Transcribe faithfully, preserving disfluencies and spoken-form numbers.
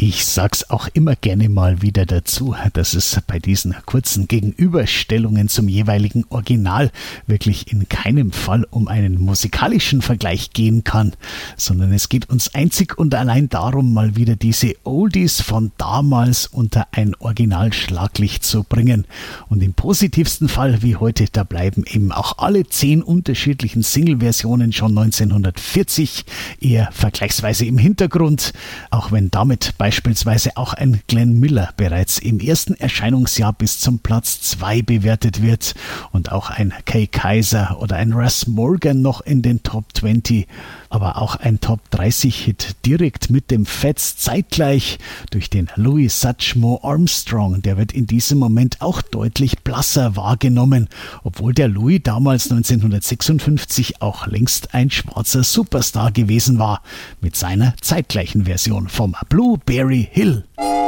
Ich sag's auch immer gerne mal wieder dazu, dass es bei diesen kurzen Gegenüberstellungen zum jeweiligen Original wirklich in keinem Fall um einen musikalischen Vergleich gehen kann, sondern es geht uns einzig und allein darum, mal wieder diese Oldies von damals unter ein Originalschlaglicht zu bringen. Und im positivsten Fall wie heute, da bleiben eben auch alle zehn unterschiedlichen Single-Versionen schon neunzehnhundertvierzig eher vergleichsweise im Hintergrund, auch wenn damit beispielsweise auch ein Glenn Miller bereits im ersten Erscheinungsjahr bis zum Platz zwei bewertet wird und auch ein Kay Kyser oder ein Russ Morgan noch in den Top zwanzig, aber auch ein Top dreißig Hit direkt mit dem Fats zeitgleich durch den Louis Satchmo Armstrong. Der wird in diesem Moment auch deutlich blasser wahrgenommen, obwohl der Louis damals neunzehnhundertsechsundfünfzig auch längst ein schwarzer Superstar gewesen war, mit seiner zeitgleichen Version vom Blueberry Hill.